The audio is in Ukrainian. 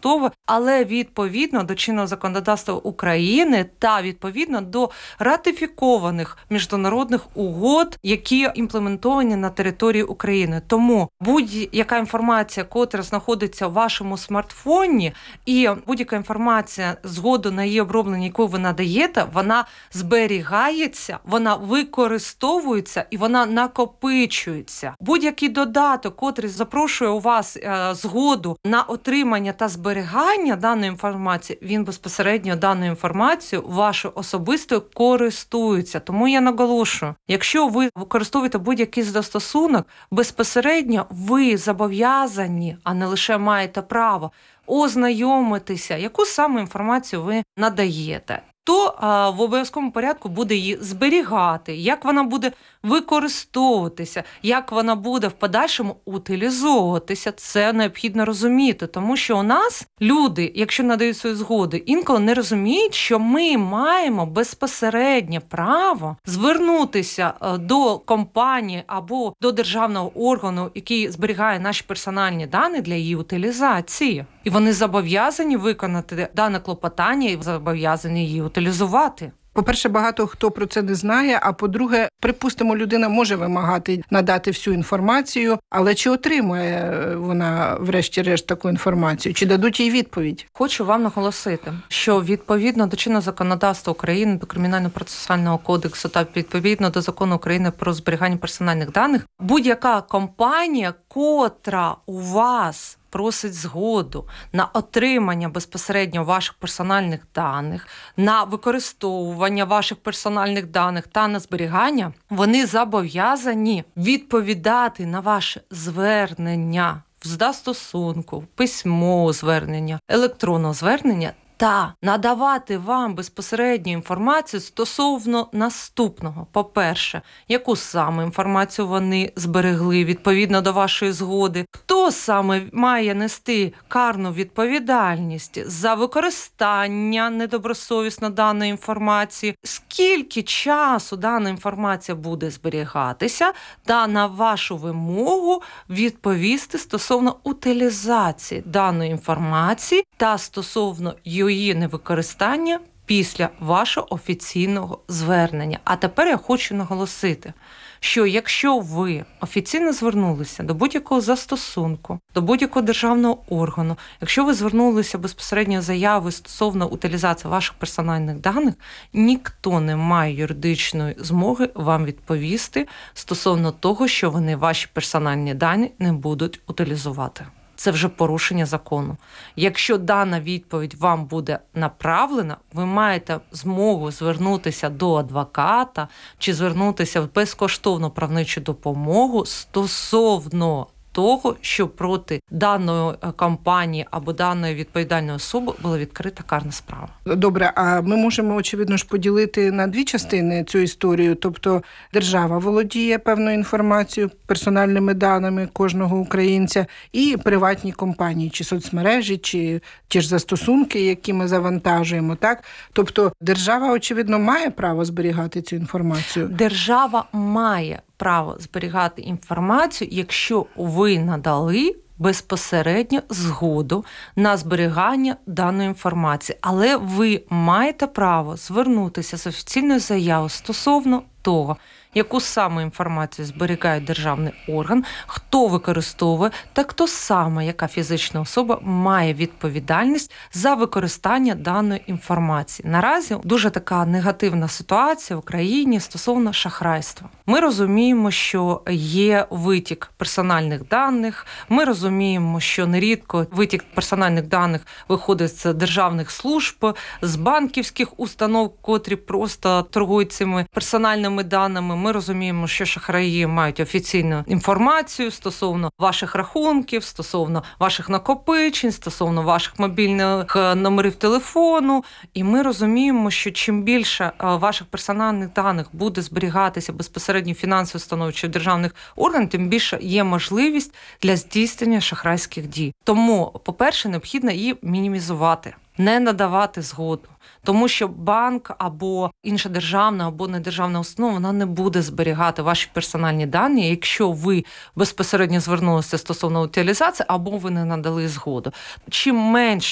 використовує, але відповідно до чинного законодавства України та відповідно до ратифікованих міжнародних угод, які імплементовані на території України. Тому будь-яка інформація, котра знаходиться в вашому смартфоні, і будь-яка інформація, згоду на її оброблення, яку ви надаєте, вона зберігається, вона використовується і вона накопичується. Будь-який додаток, котрий запрошує у вас згоду на отримання та зберігання даної інформації, він безпосередньо даною інформацією вашою особистою користується. Тому я наголошую, якщо ви використовуєте будь-який застосунок, безпосередньо ви зобов'язані, а не лише маєте право, ознайомитися, яку саме інформацію ви надаєте. То в обов'язковому порядку буде її зберігати, як вона буде використовуватися, як вона буде в подальшому утилізовуватися. Це необхідно розуміти, тому що у нас люди, якщо надають свою згоду, інколи не розуміють, що ми маємо безпосереднє право звернутися до компанії або до державного органу, який зберігає наші персональні дані для її утилізації. І вони зобов'язані виконати дане клопотання і зобов'язані її утилізувати. По-перше, багато хто про це не знає, а по-друге, припустимо, людина може вимагати надати всю інформацію, але чи отримує вона врешті-решт таку інформацію, чи дадуть їй відповідь? Хочу вам наголосити, що відповідно до чинного законодавства України, до Кримінально-процесуального кодексу та відповідно до Закону України про зберігання персональних даних, будь-яка компанія, котра у вас просить згоду на отримання безпосередньо ваших персональних даних, на використовування ваших персональних даних та на зберігання, вони зобов'язані відповідати на ваше звернення в застосунку, письмове звернення, електронне звернення та надавати вам безпосередню інформацію стосовно наступного. По-перше, яку саме інформацію вони зберегли відповідно до вашої згоди, хто саме має нести карну відповідальність за використання недобросовісно даної інформації, скільки часу дана інформація буде зберігатися, та на вашу вимогу відповісти стосовно утилізації даної інформації та стосовно її невикористання після вашого офіційного звернення. А тепер я хочу наголосити, що якщо ви офіційно звернулися до будь-якого застосунку, до будь-якого державного органу, якщо ви звернулися безпосередньо заявою стосовно утилізації ваших персональних даних, ніхто не має юридичної змоги вам відповісти стосовно того, що вони ваші персональні дані не будуть утилізувати. Це вже порушення закону. Якщо дана відповідь вам буде направлена, ви маєте змогу звернутися до адвоката чи звернутися в безкоштовну правничу допомогу стосовно того, що проти даної компанії або даної відповідальної особи була відкрита карна справа. Добре, а ми можемо, очевидно ж, поділити на дві частини цю історію. Тобто держава володіє певною інформацією, персональними даними кожного українця, і приватні компанії, чи соцмережі, чи ті ж застосунки, які ми завантажуємо, так? Тобто держава, очевидно, має право зберігати цю інформацію? Держава має право зберігати інформацію, якщо ви надали безпосередньо згоду на зберігання даної інформації. Але ви маєте право звернутися з офіційною заявою стосовно того, яку саме інформацію зберігає державний орган, хто використовує та хто саме, яка фізична особа має відповідальність за використання даної інформації. Наразі дуже така негативна ситуація в Україні стосовно шахрайства. Ми розуміємо, що є витік персональних даних, ми розуміємо, що нерідко витік персональних даних виходить з державних служб, з банківських установ, котрі просто торгують цими персональними даними. Ми розуміємо, що шахраї мають офіційну інформацію стосовно ваших рахунків, стосовно ваших накопичень, стосовно ваших мобільних номерів телефону. І ми розуміємо, що чим більше ваших персональних даних буде зберігатися безпосередньо в фінансовій установі чи в державних органах, тим більше є можливість для здійснення шахрайських дій. Тому, по-перше, необхідно її мінімізувати, не надавати згоду. Тому що банк або інша державна, або недержавна установа, вона не буде зберігати ваші персональні дані, якщо ви безпосередньо звернулися стосовно утилізації, або ви не надали згоду. Чим менше